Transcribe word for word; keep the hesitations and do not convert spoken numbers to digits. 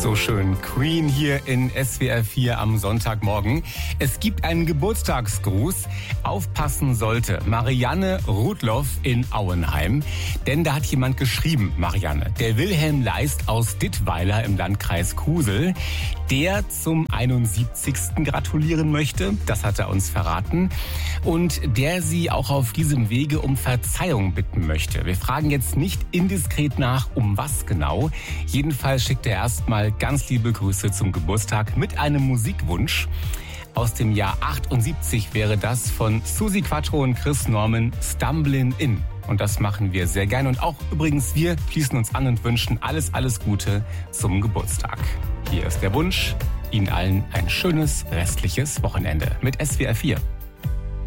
So schön. Queen hier in S W R vier am Sonntagmorgen. Es gibt einen Geburtstagsgruß. Aufpassen sollte Marianne Rudloff in Auenheim. Denn da hat jemand geschrieben, Marianne, der Wilhelm Leist aus Dittweiler im Landkreis Kusel, der zum einundsiebzigsten gratulieren möchte. Das hat er uns verraten. Und der Sie auch auf diesem Wege um Verzeihung bitten möchte. Wir fragen jetzt nicht indiskret nach, um was genau. Jedenfalls schickt er erstmal ganz liebe Grüße zum Geburtstag mit einem Musikwunsch. Aus dem Jahr achtundsiebzig wäre das von Susi Quattro und Chris Norman, Stumblin' In. Und das machen wir sehr gerne. Und auch übrigens, wir schließen uns an und wünschen alles, alles Gute zum Geburtstag. Hier ist der Wunsch. Ihnen allen ein schönes restliches Wochenende mit S W R vier.